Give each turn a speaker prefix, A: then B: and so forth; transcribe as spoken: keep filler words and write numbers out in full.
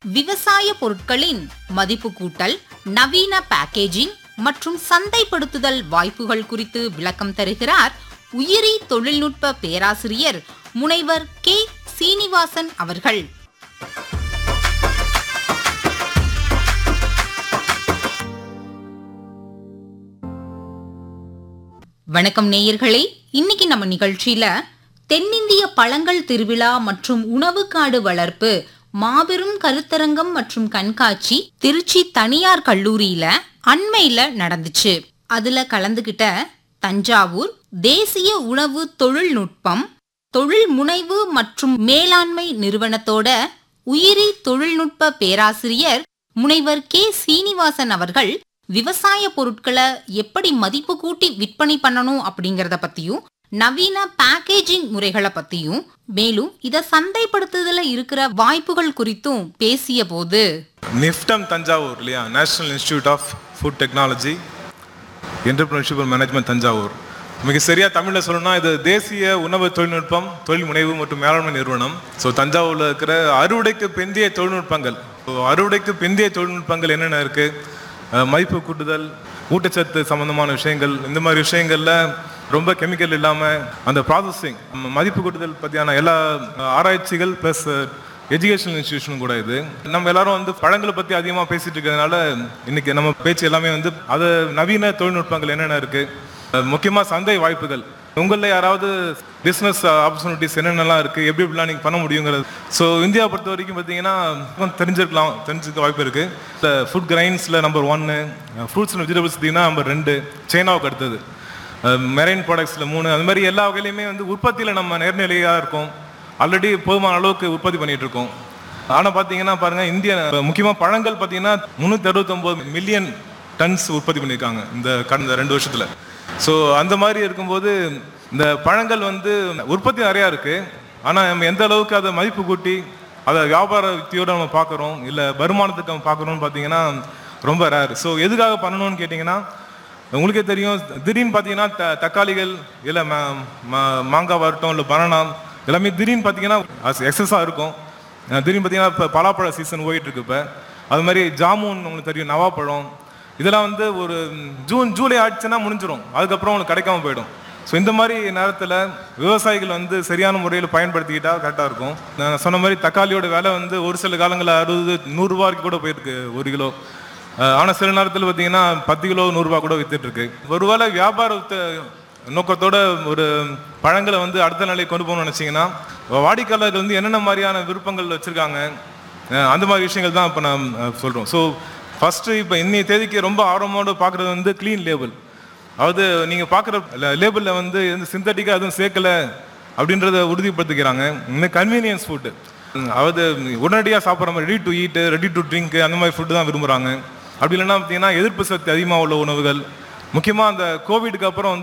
A: விவசாய பொருட்களின் மதிப்பு கூட்டல், நவீன பேக்கேஜிங் மற்றும் சந்தைப்படுத்துதல் வாய்ப்புகள் குறித்து விளக்கம் தருகிறார் உயிரி தொழில்நுட்ப பேராசிரியர் முனைவர் கே சீனிவாசன் அவர்கள். வணக்கம் நேயர்களே, இன்னைக்கு நம்ம நிகழ்ச்சியில தென்னிந்திய பழங்கள் திருவிழா மற்றும் உணவு காடு வளர்ப்பு மாபெரும் கருத்தரங்கம் மற்றும் கண்காட்சி திருச்சி தனியார் கல்லூரியில அண்மையில நடந்துச்சு. அதுல கலந்துகிட்ட தஞ்சாவூர் தேசிய உணவு தொழில்நுட்பம் தொழில் முனைவு மற்றும் மேலாண்மை நிறுவனத்தோட உயிரி தொழில்நுட்ப பேராசிரியர் முனைவர் கே சீனிவாசன் அவர்கள் விவசாய பொருட்களை எப்படி மதிப்பு கூட்டி விற்பனை பண்ணணும் அப்படிங்கறத பத்தியும், நவீன பேக்கேஜிங் முறைகளை பத்தியும், மேலும் இத சந்தைப்படுத்துதல இருக்கிற வாய்ப்புகள் குறித்தும் பேசிய போது,
B: நிஃப்டம் தஞ்சாவூர் இல்லையா, national institute of food technology entrepreneurship management Thanjavur, மிக சரியா தமிழ்ல சொல்லணும்னா இது தேசிய உணவு தொழில்நுட்பம் தொழில் முனைவு மற்றும் மேலாண்மை நிறுவனம். ஸோ தஞ்சாவூர்ல இருக்கிற அறுவடைக்கு பிந்தைய தொழில்நுட்பங்கள், அறுவடைக்கு பிந்தைய தொழில்நுட்பங்கள் என்னென்ன இருக்கு, மதிப்பு கூட்டுதல், ஊட்டச்சத்து சம்பந்தமான விஷயங்கள், இந்த மாதிரி விஷயங்கள்ல ரொம்ப கெமிக்கல் இல்லாமல் அந்த ப்ராசஸிங், மதிப்பு கூட்டுதல் பற்றியான எல்லா ஆராய்ச்சிகள் ப்ளஸ் எஜுகேஷனல் இன்ஸ்டிடியூஷனும் கூட இது. நம்ம எல்லாரும் வந்து பழங்களை பற்றி அதிகமாக பேசிட்டு இருக்கிறதுனால இன்னைக்கு நம்ம பேச்சு எல்லாமே வந்து அது நவீன தொழில்நுட்பங்கள் என்னென்ன இருக்கு, முக்கியமாக சந்தை வாய்ப்புகள், உங்களில் யாராவது பிஸ்னஸ் ஆப்பர்ச்சுனிட்டிஸ் என்னென்னலாம் இருக்குது, எப்படி எப்படிலாம் நீங்கள் பண்ண முடியுங்கிறது. ஸோ இந்தியா பொறுத்த வரைக்கும் பார்த்தீங்கன்னா தெரிஞ்சிருக்கலாம், தெரிஞ்சுக்க வாய்ப்பு இருக்குது. இந்த ஃபுட் கிரைன்ஸில் நம்பர் ஒன்று, ஃப்ரூட்ஸ் அண்ட் வெஜிடபிள்ஸ் பார்த்தீங்கன்னா நம்பர் ரெண்டு, சைனாவுக்கு அடுத்தது, மெரைன் ப்ராடக்ட்ஸில் மூணு, அது மாதிரி எல்லா வகையிலையுமே வந்து உற்பத்தியில் நம்ம நேர்நிலையாக இருக்கோம். ஆல்ரெடி போதுமான அளவுக்கு உற்பத்தி பண்ணிகிட்டு இருக்கோம். ஆனால் பார்த்தீங்கன்னா பாருங்கள், இந்தியா முக்கியமாக பழங்கள் பார்த்தீங்கன்னா முந்நூற்றி அறுபத்தொம்போது மில்லியன் டன்ஸ் உற்பத்தி பண்ணியிருக்காங்க இந்த கடந்த ரெண்டு வருஷத்தில். ஸோ அந்த மாதிரி இருக்கும்போது இந்த பழங்கள் வந்து உற்பத்தி நிறையா இருக்குது. ஆனால் நம்ம எந்த அளவுக்கு அதை மதிப்பு கூட்டி அதை வியாபார யுக்தியோடு நம்ம பார்க்குறோம், இல்லை வருமானத்துக்கு நம்ம பார்க்குறோம்னு பார்த்தீங்கன்னா ரொம்ப ரேர். ஸோ எதுக்காக பண்ணணும்னு கேட்டிங்கன்னா, உங்களுக்கே தெரியும், திடீர்னு பார்த்தீங்கன்னா த தக்காளிகள் இல்லை மாங்காய் வரட்டும் இல்லை பனானா எல்லாமே திடீர்னு பார்த்தீங்கன்னா எக்ஸஸாக இருக்கும். திடீர்னு பார்த்தீங்கன்னா இப்போ பலாப்பழ சீசன் போயிட்டுருக்கு. இப்போ அது மாதிரி ஜாமுன் உங்களுக்கு தெரியும், நவாப்பழம், இதெல்லாம் வந்து ஒரு ஜூன் ஜூலை ஆயிடுச்சுன்னா முடிஞ்சிடும், அதுக்கப்புறம் உங்களுக்கு கிடைக்காம போயிடும். ஸோ இந்த மாதிரி நேரத்தில் விவசாயிகள் வந்து சரியான முறையில் பயன்படுத்திக்கிட்டால் கரெக்டாக இருக்கும். நான் சொன்ன மாதிரி தக்காளியோட விலை வந்து ஒரு சில காலங்களில் அறுபது நூறுரூவாய்க்கு கூட போயிருக்கு ஒரு கிலோ. ஆனால் சில நேரத்தில் பார்த்தீங்கன்னா பத்து கிலோ நூறுரூவா கூட வித்துட்ருக்கு. ஒருவேளை வியாபாரத்தை நோக்கத்தோட ஒரு பழங்களை வந்து அடுத்த நிலையை கொண்டு போகணும்னு நினச்சிங்கன்னா, வாடிக்கையாளர்கள் வந்து என்னென்ன மாதிரியான விருப்பங்கள் வச்சுருக்காங்க, அந்த மாதிரி விஷயங்கள் தான் இப்போ நான் சொல்கிறோம். ஸோ ஃபஸ்ட்டு இப்போ இன்னைய தேதிக்கு ரொம்ப ஆர்வமோடு பார்க்குறது வந்து க்ளீன் லேபிள். அதாவது நீங்கள் பார்க்குற லேபிளில் வந்து எந்த சிந்தட்டிக்காக எதுவும் சேர்க்கலை அப்படின்றத உறுதிப்படுத்திக்கிறாங்க. இந்த கன்வீனியன்ஸ் ஃபுட்டு, அதாவது உடனடியாக சாப்பிட்ற மாதிரி ரெடி டு ஈட்டு, ரெடி டு ட்ரிங்க்கு, அந்த மாதிரி ஃபுட்டு தான் விரும்புகிறாங்க. அப்படி இல்லைன்னா பார்த்தீங்கன்னா எதிர்ப்பு சக்தி அதிகமாக உள்ள உணவுகள், முக்கியமாக அந்த கோவிடுக்கு அப்புறம்